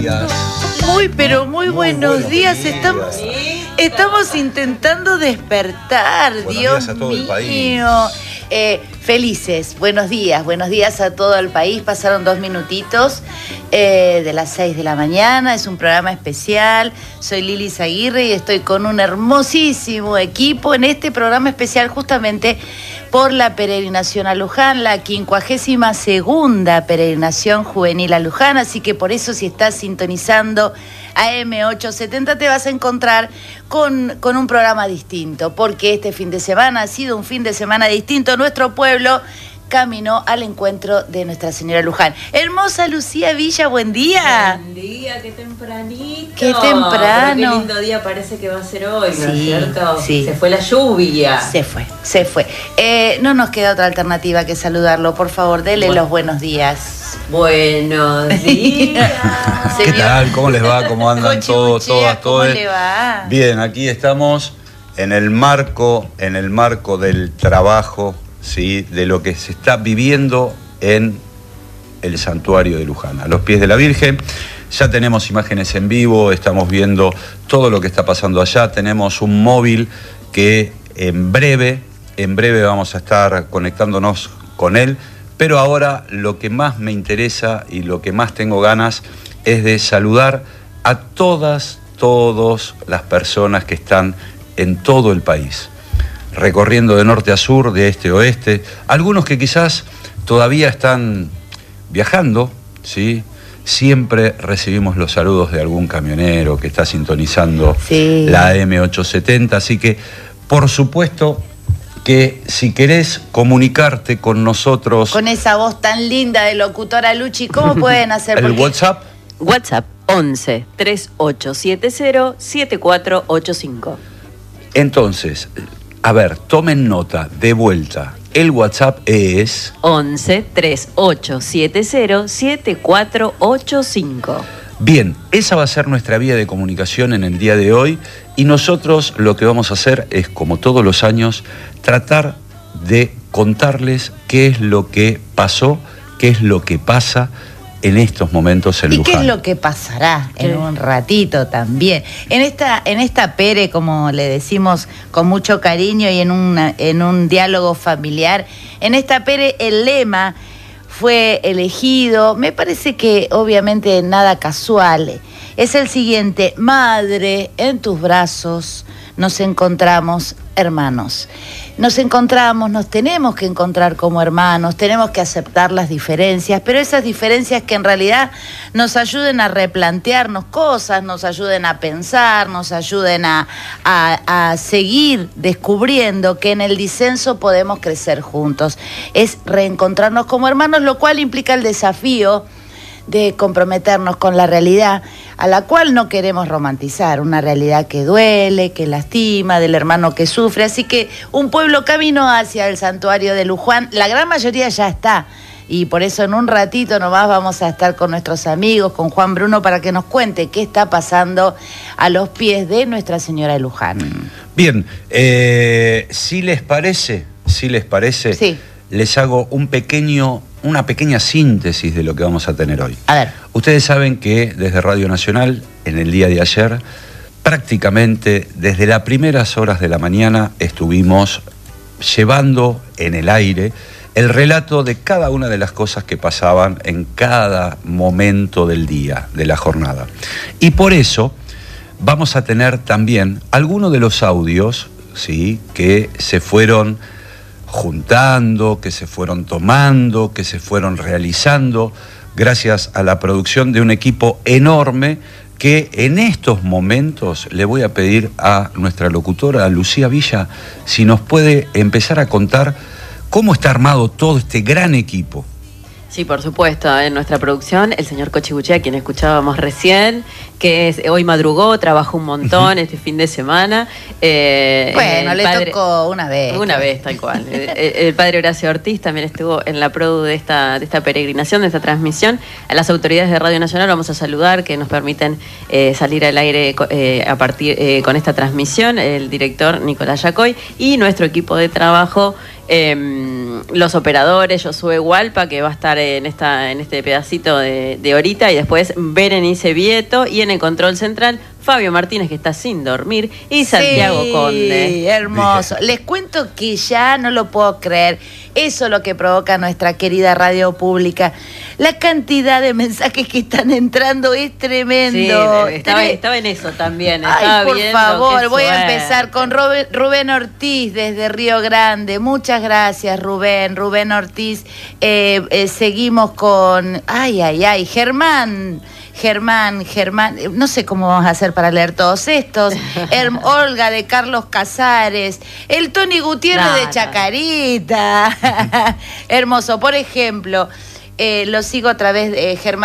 Pero muy buenos días. Estamos intentando despertar. Buenos Dios días a todo mío. el país. Felices, buenos días a todo el país. Pasaron 2 minutitos de las 6 de la mañana. Es un programa especial. Soy Lili Aguirre y estoy con un hermosísimo equipo en este programa especial justamente por la peregrinación a Luján, la 52ª peregrinación juvenil a Luján. Así que por eso, si estás sintonizando AM870, te vas a encontrar con un programa distinto, porque este fin de semana ha sido un fin de semana distinto. Nuestro pueblo caminó al encuentro de Nuestra Señora Luján. Hermosa Lucía Villa, buen día. Buen día, qué tempranito. Qué temprano. Pero qué lindo día parece que va a ser hoy, ¿no es Sí, cierto? sí. Se fue la lluvia. Se fue. No nos queda otra alternativa que saludarlo. Por favor, dele los buenos días. Buenos días. ¿Qué tal? ¿Cómo les va? ¿Cómo andan todos, todas, ¿Cómo todes? le va? Bien, aquí estamos en el marco del trabajo, ¿sí? De lo que se está viviendo en el santuario de Luján, a los pies de la Virgen. Ya tenemos imágenes en vivo, estamos viendo todo lo que está pasando allá. Tenemos un móvil que en breve vamos a estar conectándonos con él. Pero ahora lo que más me interesa y lo que más tengo ganas es de saludar a todas las personas que están en todo el país, recorriendo de norte a sur, de este a oeste, algunos que quizás todavía están viajando, ¿sí? Siempre recibimos los saludos de algún camionero que está sintonizando la AM870, así que, por supuesto, que si querés comunicarte con nosotros... Con esa voz tan linda de locutora Luchi, ¿cómo pueden hacer? El WhatsApp. WhatsApp 11 3870 7485. Entonces, a ver, tomen nota, de vuelta. El WhatsApp es... 11 3870 7485. Bien, esa va a ser nuestra vía de comunicación en el día de hoy y nosotros lo que vamos a hacer es, como todos los años, tratar de contarles qué es lo que pasó, qué es lo que pasa en estos momentos en Luján. ¿Y qué es lo que pasará en un ratito también? En esta pere, como le decimos con mucho cariño y en un diálogo familiar, en esta pere el lema fue elegido, me parece que obviamente nada casual, es el siguiente: Madre, en tus brazos nos encontramos hermanos. Nos tenemos que encontrar como hermanos, tenemos que aceptar las diferencias, pero esas diferencias que en realidad nos ayuden a replantearnos cosas, nos ayuden a pensar, nos ayuden a seguir descubriendo que en el disenso podemos crecer juntos. Es reencontrarnos como hermanos, lo cual implica el desafío de comprometernos con la realidad a la cual no queremos romantizar, una realidad que duele, que lastima, del hermano que sufre. Así que un pueblo camino hacia el santuario de Luján, la gran mayoría ya está, y por eso en un ratito nomás vamos a estar con nuestros amigos, con Juan Bruno, para que nos cuente qué está pasando a los pies de Nuestra Señora de Luján. Bien, si les parece, sí, les hago una pequeña síntesis de lo que vamos a tener hoy. A ver. Ustedes saben que desde Radio Nacional, en el día de ayer, prácticamente desde las primeras horas de la mañana estuvimos llevando en el aire el relato de cada una de las cosas que pasaban en cada momento del día, de la jornada. Y por eso vamos a tener también algunos de los audios, ¿sí?, que se fueron juntando, que se fueron tomando, que se fueron realizando, gracias a la producción de un equipo enorme que en estos momentos le voy a pedir a nuestra locutora, Lucía Villa, si nos puede empezar a contar cómo está armado todo este gran equipo. Sí, por supuesto, en nuestra producción, el señor Cochibuchea, a quien escuchábamos recién, que hoy madrugó, trabajó un montón este fin de semana. Bueno, le tocó una vez. Una vez, tal cual. El padre Horacio Ortiz también estuvo en la produ de esta peregrinación, de esta transmisión. A las autoridades de Radio Nacional vamos a saludar, que nos permiten salir al aire con esta transmisión, el director Nicolás Yacoy y nuestro equipo de trabajo, los operadores, Josué Hualpa, que va a estar en este pedacito de horita, y después Berenice Vieto, y en el control central Fabio Martínez, que está sin dormir, y Santiago Conde. Hermoso. Les cuento que ya no lo puedo creer. Eso es lo que provoca nuestra querida radio pública. La cantidad de mensajes que están entrando es tremendo. Sí, estaba en eso también. Ay, por viendo, favor, voy a empezar con Rubén Ortiz desde Río Grande. Muchas gracias, Rubén. Rubén Ortiz. Seguimos con... Ay, Germán, no sé cómo vamos a hacer para leer todos estos. Olga de Carlos Casares, el Tony Gutiérrez de Chacarita. Hermoso. Por ejemplo, lo sigo a través de Germán.